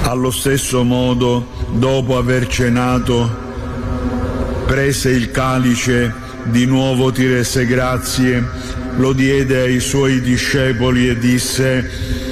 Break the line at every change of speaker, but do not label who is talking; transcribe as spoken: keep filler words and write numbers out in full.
Allo stesso modo, dopo aver cenato, prese il calice, di nuovo ti rese grazie, lo diede ai suoi discepoli e disse: